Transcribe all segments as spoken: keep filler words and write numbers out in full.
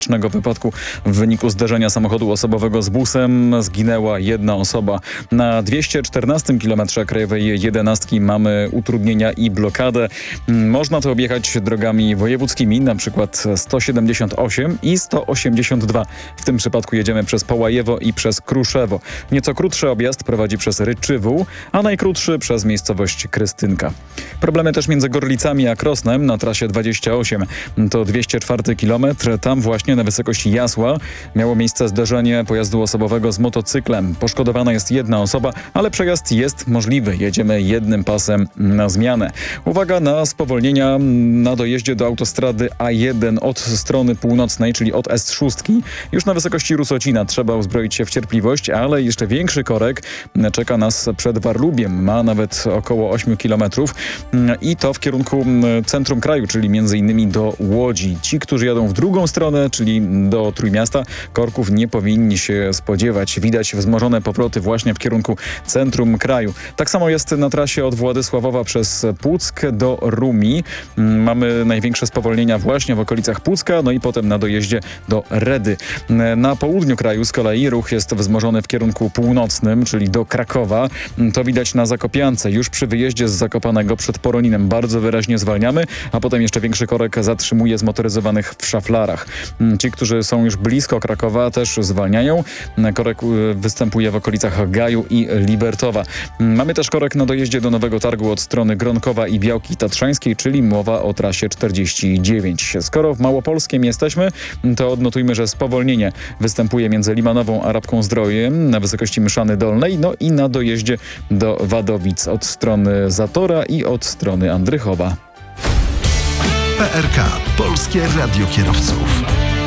wypadku w wyniku zderzenia samochodu osobowego z busem zginęła jedna osoba. Na dwieście czternastym kilometrze krajowej jedenastki mamy utrudnienia i blokadę. Można to objechać drogami wojewódzkimi, na przykład sto siedemdziesiąt osiem i sto osiemdziesiąt dwa. W tym przypadku jedziemy przez Połajewo i przez Kruszewo. Nieco krótszy objazd prowadzi przez Ryczywół, a najkrótszy przez miejscowość Krystynka. Problemy też między Gorlicami a Krosnem na trasie dwadzieścia osiem. To dwieście czwarty kilometr. Tam właśnie na wysokości Jasła miało miejsce zderzenie pojazdu osobowego z motocyklem. Poszkodowana jest jedna osoba, ale przejazd jest możliwy. Jedziemy jednym pasem na zmianę. Uwaga na spowolnienia na dojeździe do autostrady A jeden od strony północnej, czyli od S sześć. Już na wysokości Rusocina trzeba uzbroić się w cierpliwość, ale jeszcze większy korek czeka nas przed Warlubiem. Ma nawet około ośmiu kilometrów i to w kierunku centrum kraju, czyli między innymi do Łodzi. Ci, którzy jadą w drugą stronę, czyli do Trójmiasta, korków nie powinni się spodziewać. Widać wzmożone powroty właśnie w kierunku centrum kraju. Tak samo jest na trasie od Władysławowa przez Puck do Rumi. Mamy największe spowolnienia właśnie w okolicach Pucka, no i potem na dojeździe do Redy. Na południu kraju z kolei ruch jest wzmożony w kierunku północnym, czyli do Krakowa. To widać na Zakopiance. Już przy wyjeździe z Zakopanego przed Poroninem bardzo wyraźnie zwalniamy, a potem jeszcze większy korek zatrzymuje zmotoryzowanych w Szaflarach. Ci, którzy są już blisko Krakowa, też zwalniają. Korek występuje w okolicach Gaju i Libertowa. Mamy też korek na dojeździe do Nowego Targu od strony Gronkowa i Białki Tatrzańskiej, czyli mowa o trasie czterdzieści dziewięć. Skoro w Małopolskiem jesteśmy, to odnotujmy, że spowolnienie występuje między Limanową a Rabką Zdrojem na wysokości Myszany Dolnej, no i na dojeździe do Wadowic od strony Zatora i od strony Andrychowa. P R K. Polskie Radio Kierowców.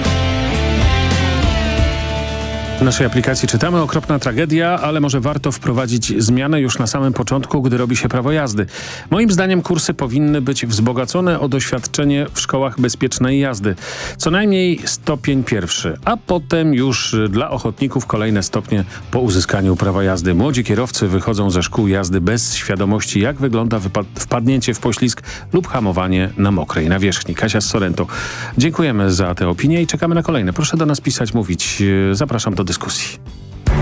W naszej aplikacji czytamy: okropna tragedia, ale może warto wprowadzić zmianę już na samym początku, gdy robi się prawo jazdy. Moim zdaniem kursy powinny być wzbogacone o doświadczenie w szkołach bezpiecznej jazdy. Co najmniej stopień pierwszy, a potem już dla ochotników kolejne stopnie po uzyskaniu prawa jazdy. Młodzi kierowcy wychodzą ze szkół jazdy bez świadomości, jak wygląda wpadnięcie w poślizg lub hamowanie na mokrej nawierzchni. Kasia z Sorrentu. Dziękujemy za tę opinię i czekamy na kolejne. Proszę do nas pisać, mówić. Zapraszam do dyskusji.